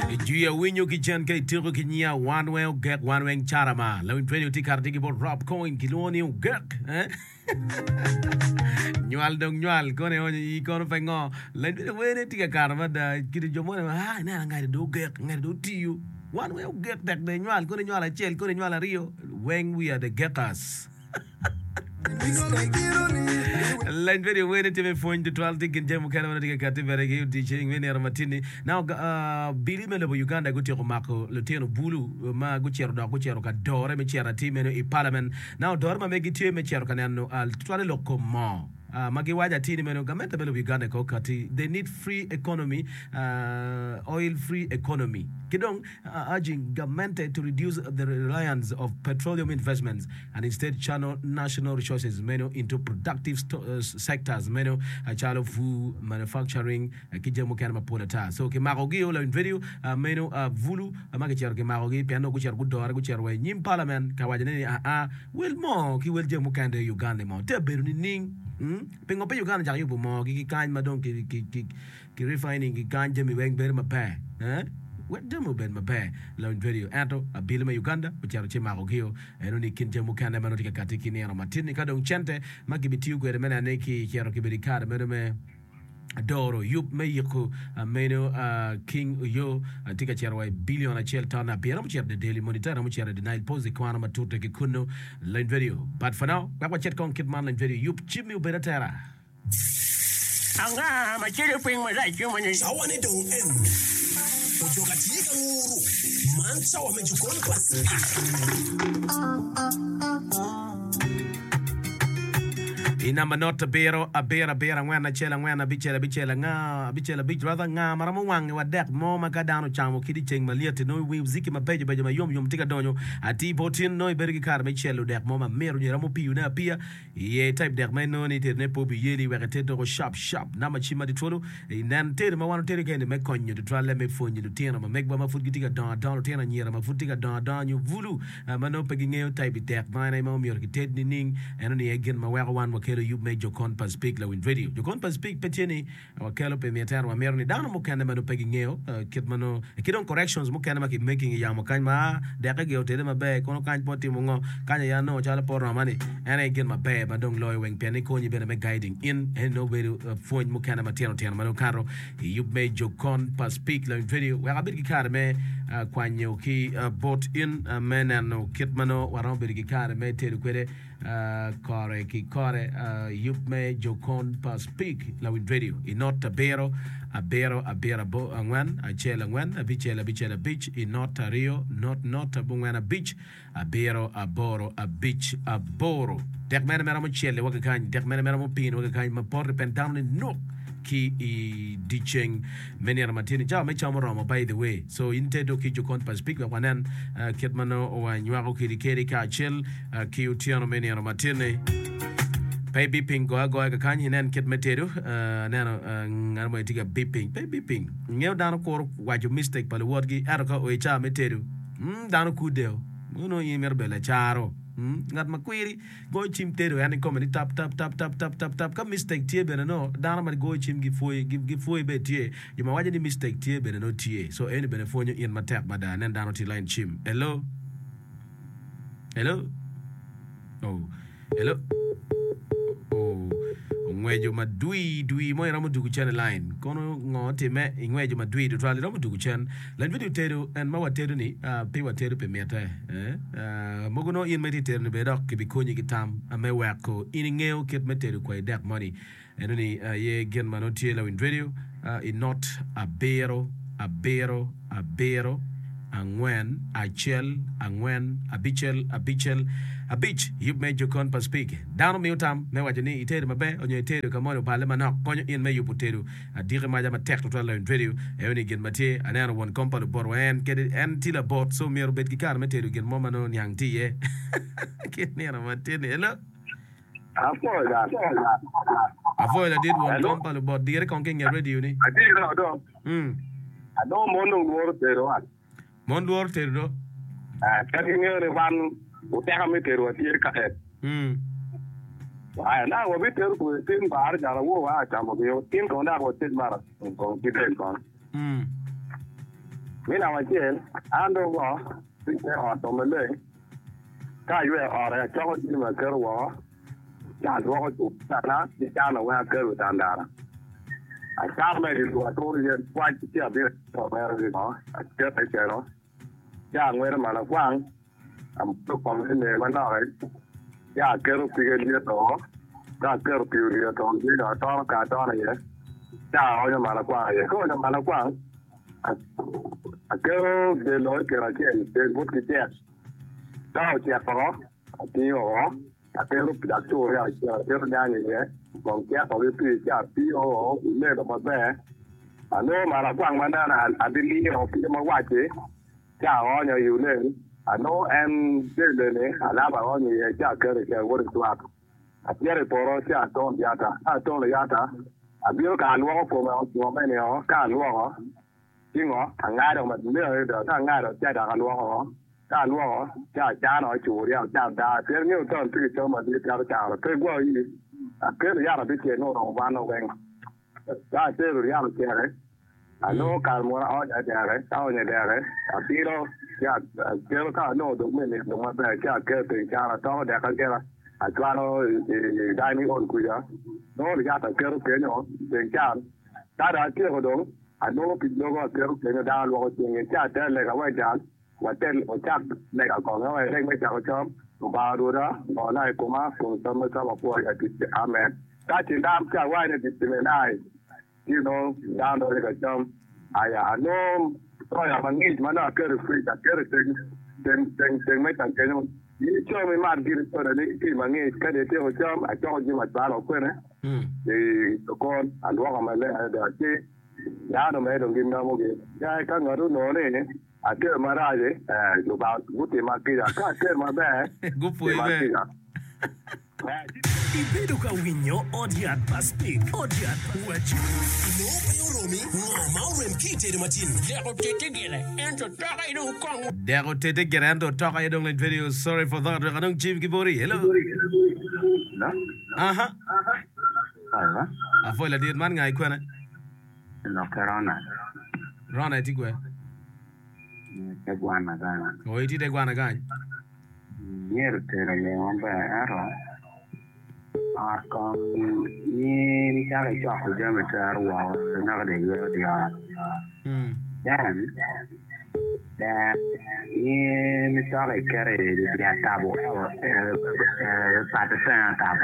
Juya winyo kichen kay tiro kinya one way get one way charama. Lawin train ti kartiki bot rob coin kiloni gek. Nyual dong nyual kone onye ikono pengo. Lain bida wene tika karma da kiri jomone ha na ngari do gek ngari do tiyu. One way get that de nyual kone nyual achel kone nyual rio. When we are the getters. Line video waiting to me phone to 12 ticket jam kana wana tika kati berege teaching when era matini now Billy Melo Uganda guti ko mako luteno bulu ma guchero da guchero ka dore me chera timeno I parliament now dore ma megi tie me chero kanano al twale lokomo magi waja tini meno gamenta belo Uganda ko kati they need free economy oil free economy kidong urging government to reduce the reliance of petroleum investments and instead channel national resources meno into productive sectors meno chalo food manufacturing kijamo kana mapolata so ke marogi ola video meno vulu magi chero ke marogi piano ku chero gudora ku chero nyim parliament ka waja ne wel mo ki wel jemo kande Uganda mo te beru ni ning pengo pe Uganda jang yubo mo ki kan madon ki refining ki kan jemi weng ber ma pa what demo ben ma pa la video ato abile ma Uganda ucharo chema rogio eno ni kin jemu kana mano tika katiki ni matini kadon chente magibiti ugwe mena neki chero kibirikara me Adoro yup me yiko meno King yo tika chero billion achel tana pia mo chero the Daily Monitor mo chero the Nile Post kwana matuta kikuno line video but for now kwa chet kon kitman line video yup chimi uberatera anga machele ping mo like yo mani sawane don't end ujoka tika nguru mancha wamejukoni pasi inamba not bero abera ngwana chela ngwana bichela nga bichela bich rather nga maramo wange wadek mo makadano chamo kidi cheng maliate no wi ziki mabeje ma yom tika donyo ati botin no bergi kar me chelo dek mo ma meru ni ramo piu na pia ye type dek me no ni te ne po bi yeli wekete do sharp na ma chima di tolo nan te ma wano te ke me konyo to try let me fonyi do tena ma megba ma fut tika don tena nyera ma fut tika don you vulu ma no pegi ngeo type dek ma na mo mi orkited ni ning eno ni again ma wa wan wa you made your con pas speak la win video your con pas speak petieni wakelo pe meter wa merni dano mo kana mano pegi ngeo kit mano kidon corrections mo kana maki making ya mo kan ma de ka geo tede ma be kono kan poti mo ngo kanya ya no chala por mani and again ma be ma dong loy wing pe ni ko ni be na guiding in and no way phone mo kana mateno tena mano karo you made your con pas speak la win video wa abir ki kar me kwanyo ki bot in menano kit mano waron bir ki kar me tede kwede kore you may jokon pas speak la win radio inot abero bo angwan achela ngwan bichela beach inot rio not abungwana beach abero aboro a beach aboro dek mena mera mo chele waka kan dek mena mera mo pin waka kan ma por pentam no ki I dicheng meni ramatini ja me chamo roma by the way so inte do ki jokon pas speak wa nan ketmano wa nywa ki dikeri ka chel ki utiano meni ramatini baby ping go ka kan hinen ket metedo nano ngarmo tiga beeping ngeo dano ko waju mistake pale wordgi araka o cha metedo dano kudeo uno yimer bela charo ngat makwiri go chim tedo yani come tap ka mistake tie bena no dana ma go chim gi foi be tie you ma waje ni mistake tie bena no tie so any bena fonyo in ma tap bada nen dano ti line chim hello ngwejo madui mo era mudugu channel line kono ngote me ngwejo madui do trali do mudugu chen len video tedo en ma watedo ni pe watedo pe meta mogono in meti tedo be dok bi konyi gitam ame wako in ngeo ket metedo kwa dek money enoni ye gen manotie la win video in not abero angwen achel angwen abichel a beach you made your con pas speak down me utam me wajani itedo mabe onyo itedo kamono pale manok konyo in me yuputedo adire maja ma tek to la video ewni gen mate anana won company borwen kede en tila bot so mero bet kikar metedo gen momano nyang tiye kenera matene hello avoid I did one company bot dire konking ya radio ni I did no I don't Monduor tedo kati ngere van uteka meteru atier kaet ay na wo meteru ko tin bar jara wo wa chamo yo tin ko na ko tin mara ko kiden ko mi na ma chen ando go ti se o to me le ka yue o ra cho ti ma ke ro ya ro ko tu ta na ti ta na wa ke ro ta ndara a ta me ri ko to ri kwa ti ti a bi to me ri no a te te che no ya ngwe ma na kwang am to ko ne ma na ai ya ke ro pi ke li to ka ke ro pi ri to ni da to ka to na ye ya o ma na kwang ye ko na ma na kwang a ke ro de lo ke ra ke de but ke te ta o ti a pro a ti o a ke ro pi da to ya ke ro nya ni ye con ke to ri pi ya pi o ne do ma be a no ma na kwang ma na a di li o pi ma wa che ya o nya yu ne a no em de ne a la ba o ni ye ja ke re ke wo ri tu a tiere poro si a ton yata a ton yata a bio ka luo ko ma o me ne o ka luo ho jingo a nga do ma ne do ta nga do ja da ka luo ho ka luo ho ja ja no chu ri a ja da tiere ni ton ti cho ma di ta ta ke gwo yi a ke ya ra bi ke no ro ba no wen ta te ro ya ke re a no ka mo ra o ja ja re ta o ne de re a bi ro ya ke ka no do me ne do ma ba ja ke te ja ra to da ka ke ra a claro dai mi on kuya no ya ta kero ke no de kan ta da ke ho do a no pi no go kero ke no da lo ko tin ya ta le ga wa jan wa tel o cha le ga ko no le me cha ko chom no ba do da no na ko ma ko ta ma ta ba ko ya ti amen ta ti dam cha wa ne ti me nai you know da do le ga chom aya no to ya man ni ma na kero free da kero ten me ta ke no ni cho mi ma di to da ni ti ma ngi ka de te ho chom a cho ji ma ba lo ko ne to kon a lo ga ma le da ti ya no me do gin na mo ge ya ka nga ru no ne a ke ma ra je lo ba gu te ma ki da ka ke ma ba gu pu be Ibedo ka winyo odiat paspik odiat wachi no pe romi ma rem kite de matin Deko tete gele. Ento taka idu kong. Dego tete gerando toka yedong le video. Sorry for that. Kanong Chief Kibori. Hello. na Aha. ala Afo la dir man ngai kwana. no corona Rona tikwe. ke gwana ga O iti de gwana gany. nier te re le on ba aro a ko ni ka le cho ko je me ta ro wa na ga de yo dia dan ni mi ta le kare de dia tabo pa ta tabo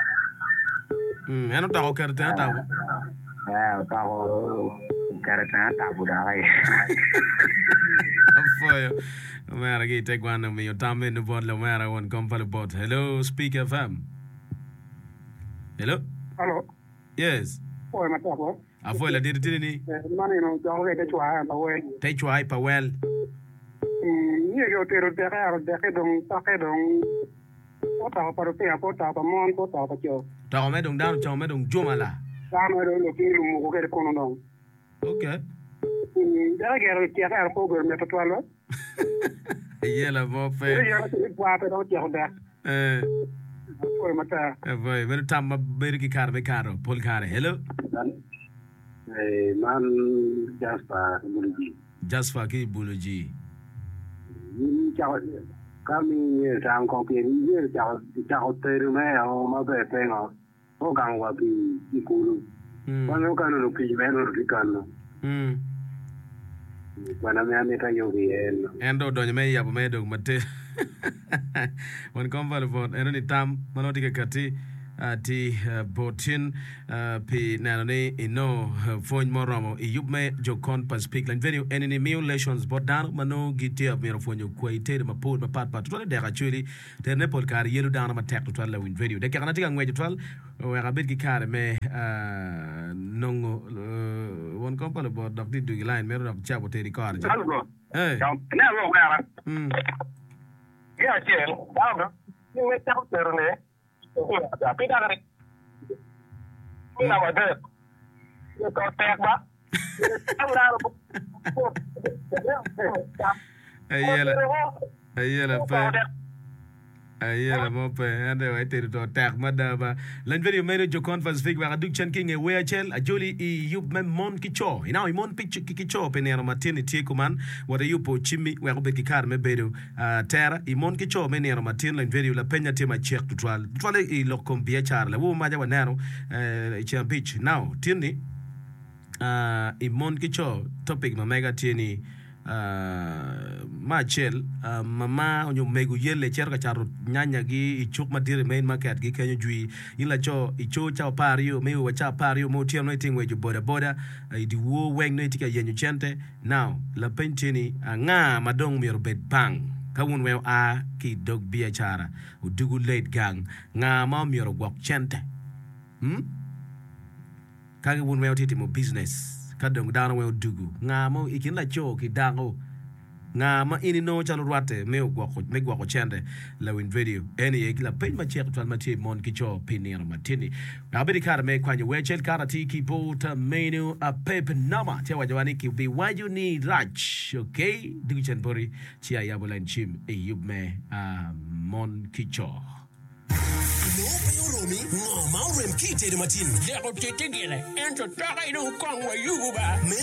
Ano ta ko kerte ta. tabo kare tabo da ai Afoyo. Mara gi te gwana mi yo tamme no bod la mara won kompale bot. Hello Speak FM. Hello. Hello. Yes. Oi, matako. Afo la dir tini. Mani no jo ge te chwa ba we. Te chwai pa well. Ni yo te ro de ke dong ta ke dong. O ta pa ro pe ko ta pa mon ko ta pa jo. Ta me dong down cha me dong jumala. Ta ma ro lo ki lu mo ko ke ko no dong. Okay. Da ge ro ti ka ko go me to twalo. Yela mo Ni fe. yo te kwa pe do ti ho da. Oi, mata. Boy, men tam ber ki kar be karo, pol kare. Hello. man jaspa mulji Just for ki buluji. ni chao kami sang ko ke ni chao chao te ru me o ma be pe ngo o gang wa ki ki ku lu wa no ka no ki me no ki kan no wa na me ame ta yo ki en Endo donyo me yabu me dong mate. Wan konval bot eno ni tam manoti ke kati ti botin pi nanone ino phone moromo I yub me jokon pas speak lan video enini mulations bot dan mano giti ab mero phone ko ite ma pod ma pat pat to de actually te ne pod kar yelu dan ma tek to la win video de kana tiga ngwe to we ga bit ki kar me nongo won kompal bot dok di du line mero dok chabo te record hey na ro wa ya che da ni me chao te ru ne ya pi da re ni na wa de ko tek ba ra ro ayela Ayela mope ande wa ite to tak madaba lan video mero jo conference fig wa duk chen king e we chel a joli I yub mem mon kicho ina I mon picture kicho penero matini tie kuman wada yupo chimi wa be kikar me bedo terra I mon kicho menero matin lan video la penya tema check tutual I lo kompia charle wo maja wa nero beach now tini I mon kicho topic ma mega tini Machel mama onyo megu yele cherka charo nyanya gi ichuk madire main market gi kenyo jui ila cho icho cha pario me wa cha pario mo tiam no ting we ju boda di wo weng no tika yenyu chente now la pentini nga madong mir bed bang kawun we ki dog bia chara udugu late gang nga ma mir gwak chente kage wun we titi mo business kadong dano we dugu nga mo ikin la cho ki dango nga ma ini no chalo rwate me gwa ko chende la win video eni e kila page ma check twal mati mon ki cho pinir matini na bedi kara me kwanye we chel kara ti ki pota menu a paper nama te wajawani ki be why you need rach okay digu chen bori chia ya bolan chim e yub me mon ki cho no Romy ngoma uremkite matin Deko titigire. Ento taka idu kongwa yuba.